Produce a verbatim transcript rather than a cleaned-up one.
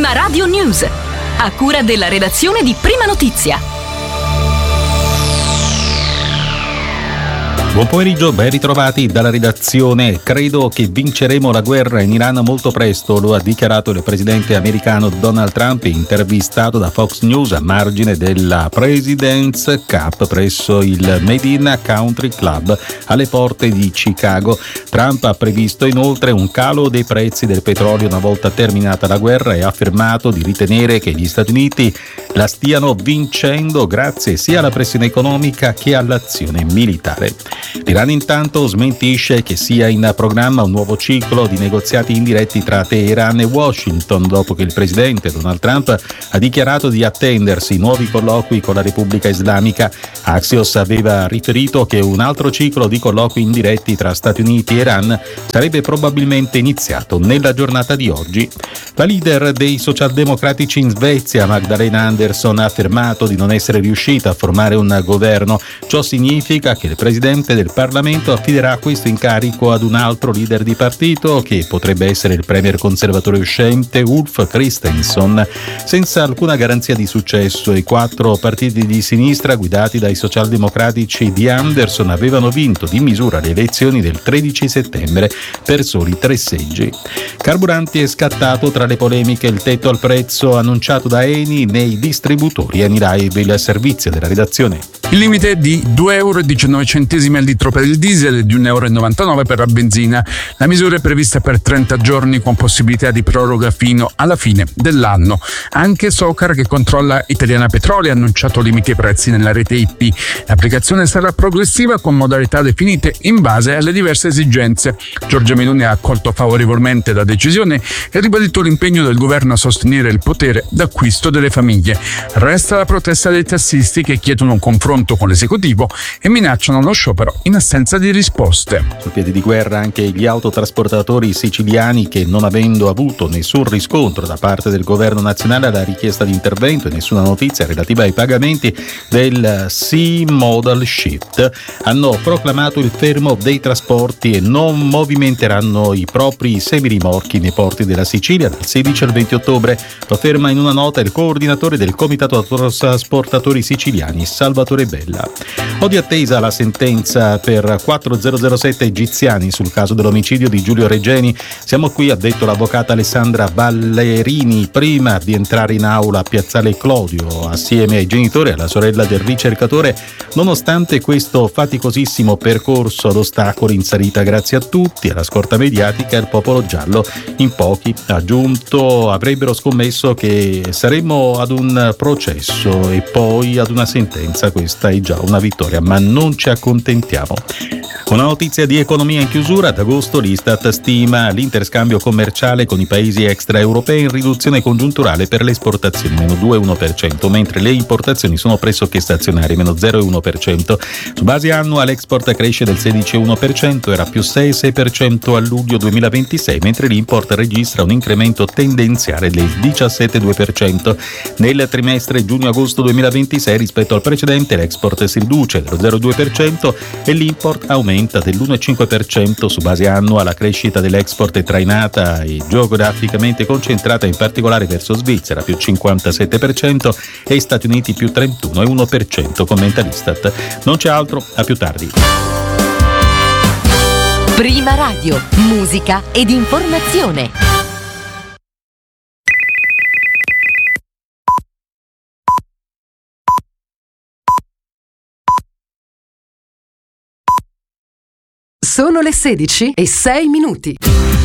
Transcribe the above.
Prima Radio News, a cura della redazione di Prima Notizia. Buon pomeriggio, ben ritrovati dalla redazione. Credo che vinceremo la guerra in Iran molto presto, lo ha dichiarato il presidente americano Donald Trump, intervistato da Fox News a margine della President's Cup presso il Medina Country Club alle porte di Chicago. Trump ha previsto inoltre un calo dei prezzi del petrolio una volta terminata la guerra e ha affermato di ritenere che gli Stati Uniti la stiano vincendo grazie sia alla pressione economica che all'azione militare. L'Iran intanto smentisce che sia in programma un nuovo ciclo di negoziati indiretti tra Teheran e Washington dopo che il presidente Donald Trump ha dichiarato di attendersi nuovi colloqui con la Repubblica Islamica. Axios aveva riferito che un altro ciclo di colloqui indiretti tra Stati Uniti e Iran sarebbe probabilmente iniziato nella giornata di oggi. La leader dei socialdemocratici in Svezia, Magdalena Andersson, ha affermato di non essere riuscita a formare un governo. Ciò significa che il presidente del Parlamento affiderà questo incarico ad un altro leader di partito, che potrebbe essere il premier conservatore uscente Ulf Kristersson. Senza alcuna garanzia di successo, i quattro partiti di sinistra guidati dai socialdemocratici di Andersson avevano vinto di misura le elezioni del tredici settembre per soli tre seggi. Carburanti è scattato tra le polemiche il tetto al prezzo annunciato da Eni nei distributori. Eni Live, il servizio della redazione. Il limite è di due euro e diciannove centesimi al litro per il diesel e di un euro e novantanove per la benzina. La misura è prevista per trenta giorni con possibilità di proroga fino alla fine dell'anno. Anche Socar, che controlla Italiana Petroli, ha annunciato limiti ai prezzi nella rete I P. L'applicazione sarà progressiva con modalità definite in base alle diverse esigenze. Giorgia Meloni ha accolto favorevolmente la decisione e ha ribadito l'impegno del governo a sostenere il potere d'acquisto delle famiglie. Resta la protesta dei tassisti, che chiedono un confronto con l'esecutivo e minacciano lo sciopero in assenza di risposte. Sul piede di guerra anche gli autotrasportatori siciliani, che, non avendo avuto nessun riscontro da parte del governo nazionale alla richiesta di intervento e nessuna notizia relativa ai pagamenti del Sea Modal Shift, hanno proclamato il fermo dei trasporti e non movimenteranno i propri semirimorchi nei porti della Sicilia dal sedici al venti ottobre. Lo afferma in una nota il coordinatore del Comitato Autotrasportatori Siciliani, Salvatore Bella. Oggi attesa la sentenza per quattromilazirosette egiziani sul caso dell'omicidio di Giulio Regeni. Siamo qui, ha detto l'avvocata Alessandra Ballerini, prima di entrare in aula a Piazzale Clodio assieme ai genitori e alla sorella del ricercatore. Nonostante questo faticosissimo percorso ad ostacoli in salita, grazie a tutti, alla scorta mediatica e al popolo giallo, in pochi, ha aggiunto, avrebbero scommesso che saremmo ad un processo e poi ad una sentenza. Questa è già una vittoria, ma non ci accontentiamo. Una notizia di economia in chiusura: ad agosto l'Istat stima l'interscambio commerciale con i paesi extraeuropei in riduzione congiunturale per le esportazioni, meno due virgola uno per cento, mentre le importazioni sono pressoché stazionarie, meno zero virgola uno per cento. Su base annua l'export cresce del sedici virgola uno per cento, era più sei virgola sei per cento a luglio duemilaventisei, mentre l'import registra un incremento tendenziale del diciassette virgola due per cento. Nel trimestre giugno-agosto duemilaventisei rispetto al precedente l'export si riduce dello zero virgola due per cento e l'import aumenta dell'uno virgola cinque per cento. Su base annua la crescita dell'export è trainata e geograficamente concentrata in particolare verso Svizzera, più cinquantasette per cento, e Stati Uniti più trentuno virgola uno per cento, commenta l'Istat. Non c'è altro, a più tardi. Prima Radio, musica ed informazione. Sono le sedici e sei minuti.